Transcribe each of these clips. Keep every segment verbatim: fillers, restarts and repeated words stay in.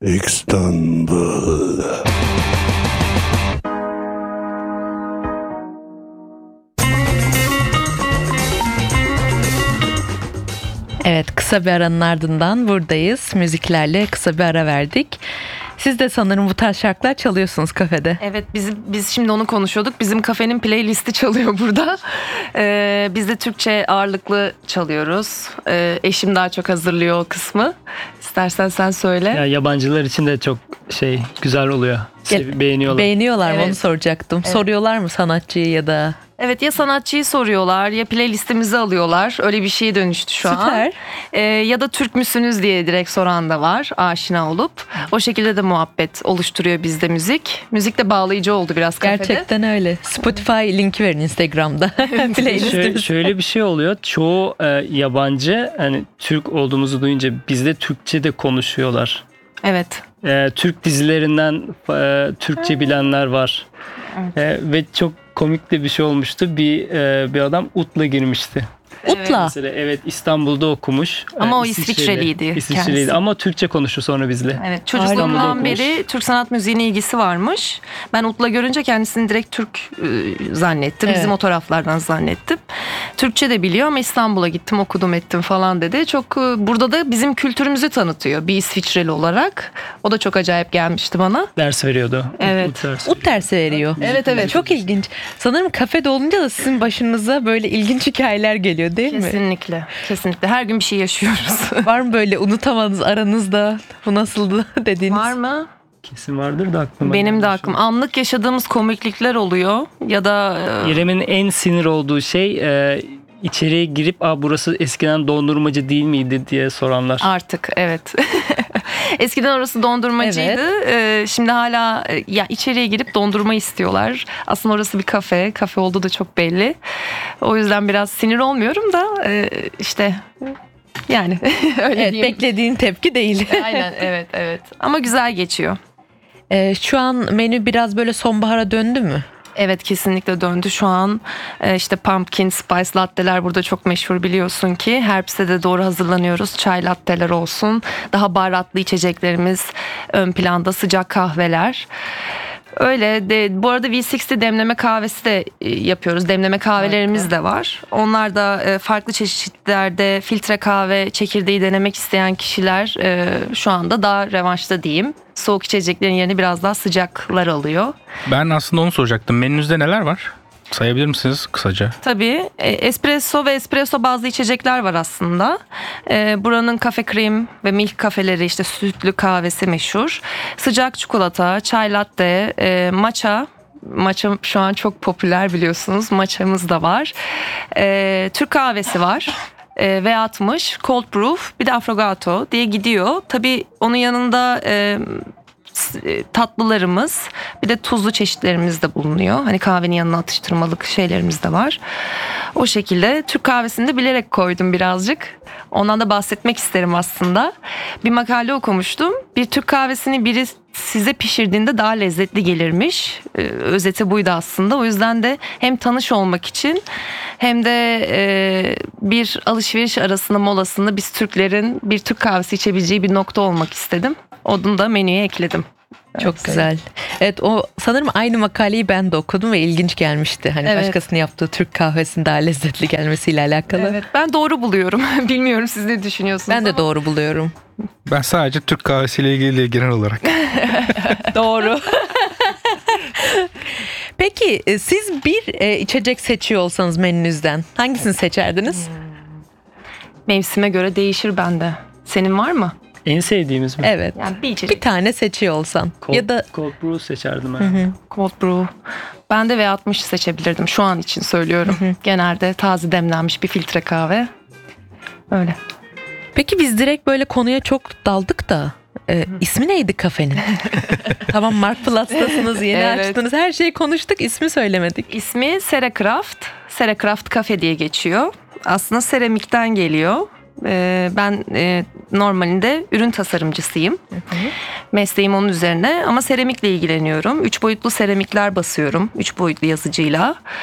İstanbul. Evet, kısa bir aranın ardından buradayız. Müziklerle kısa bir ara verdik. Siz de sanırım bu tarz şarkılar çalıyorsunuz kafede. Evet, biz, biz şimdi onu konuşuyorduk. Bizim kafenin playlisti çalıyor burada. Ee, biz de Türkçe ağırlıklı çalıyoruz. Ee, eşim daha çok hazırlıyor o kısmı. İstersen sen söyle. Ya yabancılar için de çok şey güzel oluyor. Sev- beğeniyorlar. Beğeniyorlar mı? Evet. Onu soracaktım. Evet. Soruyorlar mı sanatçıyı ya da? Evet, ya sanatçıyı soruyorlar ya playlistimizi alıyorlar. Öyle bir şeye dönüştü şu an. Süper. Ee, ya da Türk müsünüz diye direkt soran da var, aşina olup. O şekilde de muhabbet oluşturuyor bizde müzik. Müzik de bağlayıcı oldu biraz kafede. Gerçekten öyle. Spotify linki verin Instagram'da. Şöyle, Playlistimiz. şöyle bir şey oluyor. Çoğu e, yabancı hani Türk olduğumuzu duyunca bizde Türkçe de konuşuyorlar. Evet. E, Türk dizilerinden e, Türkçe bilenler var. E, ve çok komik de bir şey olmuştu. Bir e, bir adam Ut'la girmişti. Utla. Mesela evet, İstanbul'da okumuş. Ama E, o İsviçreli. İsviçreliydi İsviçreliydi kendisi. ama Türkçe konuştu sonra bizle. Evet, İstanbul'da çocukluğundan okumuş. beri Türk sanat müziğine ilgisi varmış. Ben Ut'la görünce kendisini direkt Türk e, zannettim. Evet. Bizim o taraflardan zannettim. Türkçe de biliyor ama İstanbul'a gittim, okudum ettim falan dedi. Çok e, burada da bizim kültürümüzü tanıtıyor bir İsviçreli olarak. O da çok acayip gelmişti bana. Ders veriyordu. Evet. Ut dersi. Ut dersi veriyor. Evet, evet. Çok ilginç. Sanırım kafede olunca da sizin başınıza böyle ilginç hikayeler geliyor değil mi? Kesinlikle. Kesinlikle. Her gün bir şey yaşıyoruz. Var mı böyle unutamadığınız aranızda bu nasıldı dediğiniz? Var mı? Kesin vardır da aklıma. Benim de gelmiyor şu aklım. an. Anlık yaşadığımız komiklikler oluyor. Ya da e, İrem'in en sinir olduğu şey e, içeriye girip "Aa, burası eskiden dondurmacı değil miydi?" diye soranlar. artık evet. Eskiden orası dondurmacıydı. Ee, şimdi hala e, ya içeriye girip dondurma istiyorlar. Aslında orası bir kafe. Kafe olduğu da çok belli. O yüzden biraz sinir olmuyorum da e, işte yani öyle Evet, diyeyim. beklediğin tepki değil. Aynen, evet evet. Ama güzel geçiyor. Ee, şu an menü biraz böyle sonbahara döndü mü? Evet, kesinlikle döndü şu an. e, işte pumpkin spice latte'ler burada çok meşhur, biliyorsun ki. Herbst'e de doğru hazırlanıyoruz. Çay latte'ler olsun. Daha baharatlı içeceklerimiz ön planda, sıcak kahveler. Öyle de bu arada V altmış demleme kahvesi de e, yapıyoruz. Demleme kahvelerimiz de var. Onlar da e, farklı çeşitlerde filtre kahve çekirdeği denemek isteyen kişiler e, şu anda daha revaçta diyeyim. Soğuk içeceklerin yerini biraz daha sıcaklar alıyor. Ben aslında onu soracaktım. Menünüzde neler var? Sayabilir misiniz kısaca? Tabii e, espresso ve espresso bazlı içecekler var aslında. E, buranın kafe krem ve milk kafeleri, işte sütlü kahvesi meşhur. Sıcak çikolata, çay latte, e, matcha. Matcha şu an çok popüler, biliyorsunuz. Matcha'mız da var. E, Türk kahvesi var. E, V altmış, cold brew, bir de affogato diye gidiyor. Tabii onun yanında e, tatlılarımız, bir de tuzlu çeşitlerimiz de bulunuyor. Hani kahvenin yanına atıştırmalık şeylerimiz de var. O şekilde Türk kahvesini de bilerek koydum birazcık. Ondan da bahsetmek isterim aslında. Bir makale okumuştum. Bir Türk kahvesini biri size pişirdiğinde daha lezzetli gelirmiş. Ee, özeti buydu aslında. O yüzden de hem tanış olmak için hem de e, bir alışveriş arasında molasında biz Türklerin bir Türk kahvesi içebileceği bir nokta olmak istedim. Onu da menüye ekledim. Çok güzel. Evet, o sanırım aynı makaleyi ben de okudum ve ilginç gelmişti. Hani Evet. başkasının yaptığı Türk kahvesinin daha lezzetli gelmesiyle alakalı. Evet, ben doğru buluyorum. Bilmiyorum siz ne düşünüyorsunuz? Ben de ama. doğru buluyorum. Ben sadece Türk kahvesiyle ilgili değil, genel olarak. Doğru. Peki e, siz bir e, içecek seçiyor olsanız menünüzden hangisini seçerdiniz? Mevsime göre değişir bende. Senin var mı? En sevdiğimiz mi? Evet. Yani bir içecek. Bir tane seçiyor olsan Cold, ya da Cold Brew seçerdim ben. Cold brew. Ben de V altmış seçebilirdim. Şu an için söylüyorum. Genelde taze demlenmiş bir filtre kahve. Öyle. peki biz direkt böyle konuya çok daldık da e, ismi neydi kafenin? Tamam, Mark Platz'tasınız, yeni Evet. açtınız, her şeyi konuştuk, ismi söylemedik. İsmi Seracraft. Seracraft Cafe diye geçiyor. Aslında seramikten geliyor. Ee, ben e, normalinde ürün tasarımcısıyım. Mesleğim onun üzerine ama seramikle ilgileniyorum. Üç boyutlu seramikler basıyorum. Üç boyutlu yazıcıyla.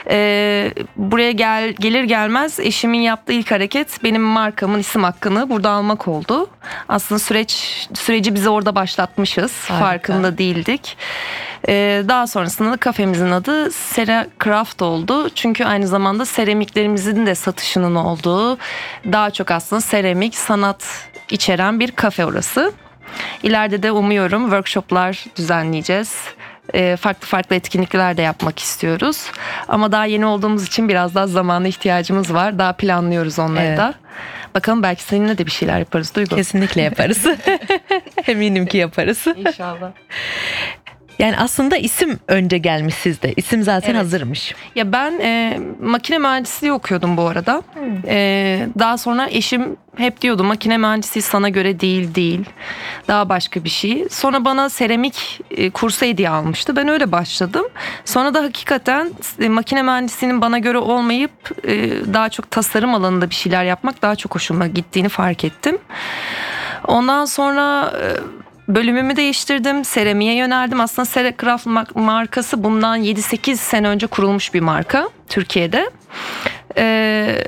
Ee, buraya gel gelir gelmez eşimin yaptığı ilk hareket benim markamın isim hakkını burada almak oldu. Aslında süreç süreci bize orada başlatmışız. Harika. Farkında değildik. Ee, daha sonrasında da kafemizin adı Sera Craft oldu. Çünkü aynı zamanda seramiklerimizin de satışının olduğu, daha çok aslında seramik, sanat içeren bir kafe orası. İleride de umuyorum workshoplar düzenleyeceğiz. E, farklı farklı etkinlikler de yapmak istiyoruz. Ama daha yeni olduğumuz için biraz daha zamana ihtiyacımız var. Daha planlıyoruz onları Evet. da. Bakalım belki seninle de bir şeyler yaparız Duygu. Kesinlikle yaparız. Eminim ki yaparız. İnşallah. Yani aslında isim önce gelmiş sizde. İsim zaten Evet. hazırmış. Ya ben e, makine mühendisliği okuyordum bu arada. E, daha sonra eşim hep diyordu makine mühendisliği sana göre değil değil. Daha başka bir şey. Sonra bana seramik e, kursu hediye almıştı. Ben öyle başladım. Sonra da hakikaten e, makine mühendisliğinin bana göre olmayıp e, daha çok tasarım alanında bir şeyler yapmak daha çok hoşuma gittiğini fark ettim. Ondan sonra e, bölümümü değiştirdim. Seramiğe yöneldim. Aslında Sera Craft markası bundan yedi sekiz sene önce kurulmuş bir marka Türkiye'de. Ee,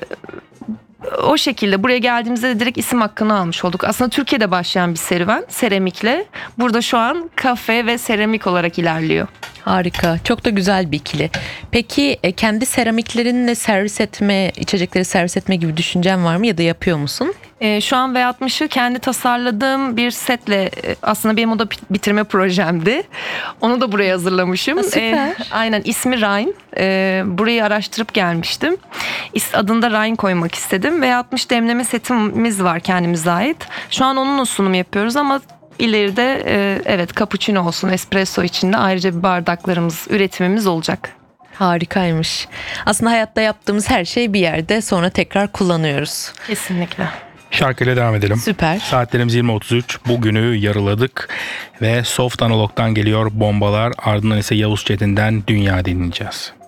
o şekilde buraya geldiğimizde de direkt isim hakkını almış olduk. Aslında Türkiye'de başlayan bir serüven seramikle. Burada şu an kafe ve seramik olarak ilerliyor. Harika. Çok da güzel bir ikili. Peki e, kendi seramiklerinle servis etme, içecekleri servis etme gibi düşüncen var mı ya da yapıyor musun? Ee, şu an V altmışı kendi tasarladığım bir setle, e, aslında benim o da bitirme projemdi. Onu da buraya hazırlamışım. Ha, süper. Ee, aynen, ismi Rhine. Ee, burayı araştırıp gelmiştim. İs- Adını da Rhine koymak istedim. V altmış demleme setimiz var kendimize ait. Şu an onunla sunum yapıyoruz ama ileride e, evet cappuccino olsun, espresso için de ayrıca bir bardaklarımız, üretimimiz olacak. Harikaymış. Aslında hayatta yaptığımız her şey bir yerde sonra tekrar kullanıyoruz. Kesinlikle. Şarkıyla devam edelim. Süper. Saatlerimiz yirmi otuz üç. Bugünü yarıladık ve Soft Analog'dan geliyor Bombalar. Ardından ise Yavuz Çetin'den Dünya dinleyeceğiz.